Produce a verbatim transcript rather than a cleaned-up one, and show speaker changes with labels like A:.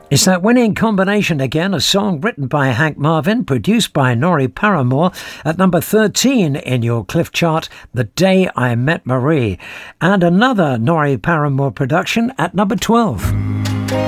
A: It's that winning combination again, a song written by Hank Marvin, produced by Norrie Paramor, at number thirteen in your Cliff chart, The Day I Met Marie, and another Norrie Paramor production at number twelve.